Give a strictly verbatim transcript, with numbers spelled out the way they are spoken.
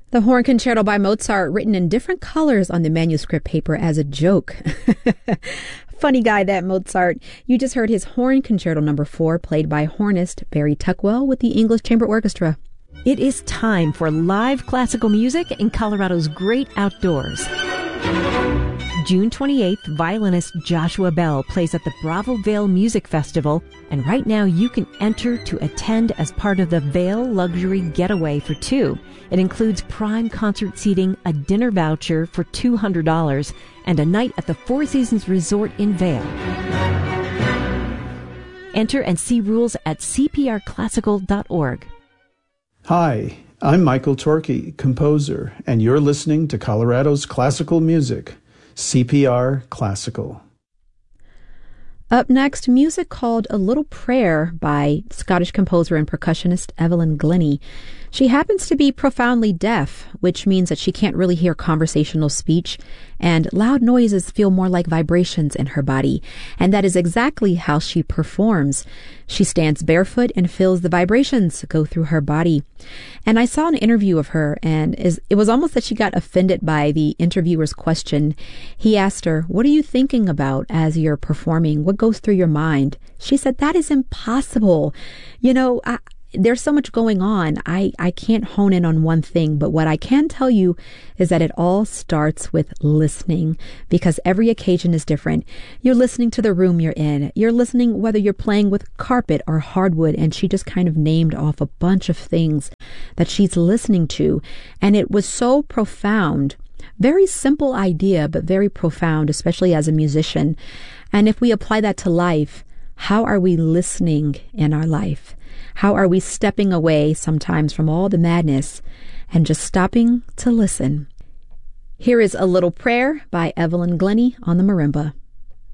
The Horn Concerto by Mozart, written in different colors on the manuscript paper as a joke. Funny guy, that Mozart. You just heard his Horn Concerto number four, played by hornist Barry Tuckwell with the English Chamber Orchestra. It is time for live classical music in Colorado's great outdoors. June twenty-eighth, violinist Joshua Bell plays at the Bravo Vale Music Festival, and right now you can enter to attend as part of the Vale Luxury Getaway for two. It includes prime concert seating, a dinner voucher for two hundred dollars, and a night at the Four Seasons Resort in Vale. Enter and see rules at c p r classical dot org. Hi, I'm Michael Torkey, composer, and you're listening to Colorado's classical music. C P R Classical. Up next, music called A Little Prayer by Scottish composer and percussionist Evelyn Glennie. She happens to be profoundly deaf, which means that she can't really hear conversational speech, and loud noises feel more like vibrations in her body, and that is exactly how she performs. She stands barefoot and feels the vibrations go through her body. And I saw an interview of her, and is, it was almost that she got offended by the interviewer's question. He asked her, "What are you thinking about as you're performing? What goes through your mind?" She said, "That is impossible. You know, I... There's so much going on. I, I can't hone in on one thing, but what I can tell you is that it all starts with listening, because every occasion is different. You're listening to the room you're in. You're listening whether you're playing with carpet or hardwood," and she just kind of named off a bunch of things that she's listening to. And it was so profound. Very simple idea, but very profound, especially as a musician. And if we apply that to life, how are we listening in our life? How are we stepping away sometimes from all the madness and just stopping to listen? Here is A Little Prayer by Evelyn Glennie on the marimba.